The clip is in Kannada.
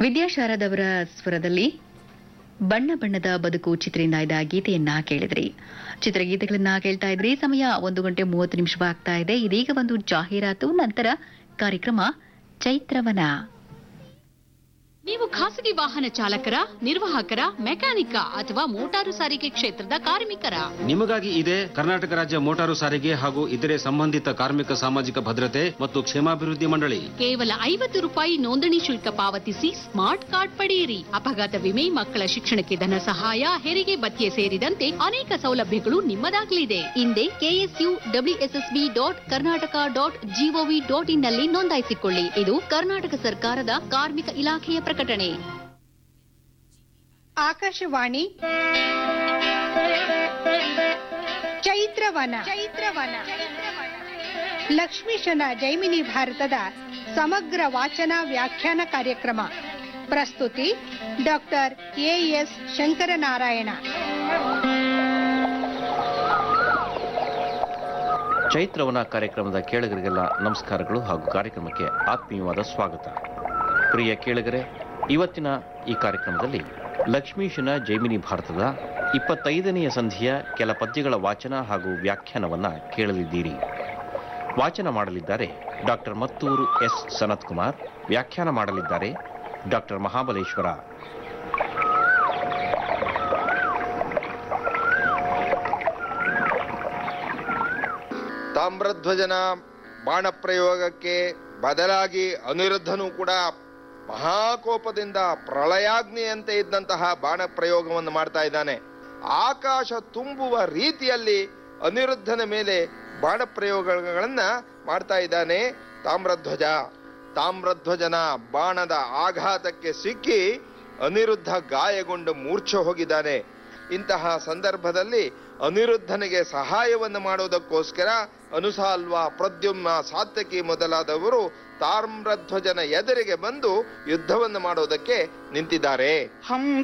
ವಿದ್ಯಾಶಾರದವರ ಸ್ವರದಲ್ಲಿ ಬಣ್ಣ ಬಣ್ಣದ ಬದುಕು ಚಿತ್ರದಿಂದ ಇದ್ದ ಗೀತೆಯನ್ನ ಕೇಳಿದ್ರಿ. ಚಿತ್ರಗೀತೆಗಳನ್ನ ಕೇಳ್ತಾ ಇದ್ರಿ. ಸಮಯ 1:30 ಆಗ್ತಾ ಇದೆ. ಇದೀಗ ಒಂದು ಜಾಹೀರಾತು, ನಂತರ ಕಾರ್ಯಕ್ರಮ ಚೈತ್ರವನ. ನೀವು ಖಾಸಗಿ ವಾಹನ ಚಾಲಕರ, ನಿರ್ವಾಹಕರ, ಮೆಕ್ಯಾನಿಕ ಅಥವಾ ಮೋಟಾರು ಸಾರಿಗೆ ಕ್ಷೇತ್ರದ ಕಾರ್ಮಿಕರ? ನಿಮಗಾಗಿ ಇದೆ ಕರ್ನಾಟಕ ರಾಜ್ಯ ಮೋಟಾರು ಸಾರಿಗೆ ಹಾಗೂ ಇತರೆ ಸಂಬಂಧಿತ ಕಾರ್ಮಿಕ ಸಾಮಾಜಿಕ ಭದ್ರತೆ ಮತ್ತು ಕ್ಷೇಮಾಭಿವೃದ್ಧಿ ಮಂಡಳಿ. ಕೇವಲ ₹50 ನೋಂದಣಿ ಶುಲ್ಕ ಪಾವತಿಸಿ ಸ್ಮಾರ್ಟ್ ಕಾರ್ಡ್ ಪಡೆಯಿರಿ. ಅಪಘಾತ ವಿಮೆ, ಮಕ್ಕಳ ಶಿಕ್ಷಣಕ್ಕೆ ಧನ ಸಹಾಯ, ಹೆರಿಗೆ ಭತ್ಯೆ ಸೇರಿದಂತೆ ಅನೇಕ ಸೌಲಭ್ಯಗಳು ನಿಮ್ಮದಾಗಲಿದೆ. ಹಿಂದೆ KSUWSSB.Karnataka.gov.in ನಲ್ಲಿ ನೋಂದಾಯಿಸಿಕೊಳ್ಳಿ. ಇದು ಕರ್ನಾಟಕ ಸರ್ಕಾರದ ಕಾರ್ಮಿಕ ಇಲಾಖೆಯ ಪ್ರಕಟಣೆ. ಆಕಾಶವಾಣಿ ಚೈತ್ರವನ. ಲಕ್ಷ್ಮೀಶನ ಜೈಮಿನಿ ಭಾರತದ ಸಮಗ್ರ ವಾಚನ ವ್ಯಾಖ್ಯಾನ ಕಾರ್ಯಕ್ರಮ. ಪ್ರಸ್ತುತಿ ಡಾಕ್ಟರ್ ಎಎಸ್ ಶಂಕರನಾರಾಯಣ. ಚೈತ್ರವನ ಕಾರ್ಯಕ್ರಮದ ಕೇಳುಗರಿಗೆಲ್ಲ ನಮಸ್ಕಾರಗಳು ಹಾಗೂ ಕಾರ್ಯಕ್ರಮಕ್ಕೆ ಆತ್ಮೀಯವಾದ ಸ್ವಾಗತ. ಪ್ರಿಯ ಕೇಳುಗರೆ, ಇವತ್ತಿನ ಈ ಕಾರ್ಯಕ್ರಮದಲ್ಲಿ ಲಕ್ಷ್ಮೀಶನ ಜೈಮಿನಿ ಭಾರತದ 25ನೆಯ ಸಂಧಿಯ ಕೆಲ ಪದ್ಯಗಳ ವಾಚನ ಹಾಗೂ ವ್ಯಾಖ್ಯಾನವನ್ನ ಕೇಳಲಿದ್ದೀರಿ. ವಾಚನ ಮಾಡಲಿದ್ದಾರೆ ಡಾಕ್ಟರ್ ಮತ್ತೂರು ಎಸ್ ಸನತ್ ಕುಮಾರ್. ವ್ಯಾಖ್ಯಾನ ಮಾಡಲಿದ್ದಾರೆ ಡಾಕ್ಟರ್ ಮಹಾಬಲೇಶ್ವರ. ತಾಮ್ರಧ್ವಜನ ಬಾಣ ಪ್ರಯೋಗಕ್ಕೆ ಬದಲಾಗಿ ಅನಿರುದ್ಧನು ಕೂಡ ಮಹಾಕೋಪದಿಂದ ಪ್ರಳಯಾಗ್ನಿಯಂತೆ ಇದ್ದಂತಹ ಬಾಣ ಪ್ರಯೋಗವನ್ನು ಮಾಡ್ತಾ ಇದ್ದಾನೆ. ಆಕಾಶ ತುಂಬುವ ರೀತಿಯಲ್ಲಿ ಅನಿರುದ್ಧನ ಮೇಲೆ ಬಾಣ ಪ್ರಯೋಗಗಳನ್ನ ಮಾಡ್ತಾ ಇದ್ದಾನೆ ತಾಮ್ರಧ್ವಜನ ಬಾಣದ ಆಘಾತಕ್ಕೆ ಸಿಕ್ಕಿ ಅನಿರುದ್ಧ ಗಾಯಗೊಂಡು ಮೂರ್ಛೆ ಹೋಗಿದ್ದಾನೆ. ಇಂತಹ ಸಂದರ್ಭದಲ್ಲಿ ಅನಿರುದ್ಧನಿಗೆ ಸಹಾಯವನ್ನು ಮಾಡುವುದಕ್ಕೋಸ್ಕರ ಅನುಸಾಲ್ವ, ಪ್ರದ್ಯುಮ್ನ, ಸಾತ್ಯಕಿ ಮೊದಲಾದವರು ತಾಮ್ರಧ್ವಜನ ಎದುರಿಗೆ ಬಂದು ಯುದ್ಧವನ್ನು ಮಾಡೋದಕ್ಕೆ ನಿಂತಿದ್ದಾರೆ.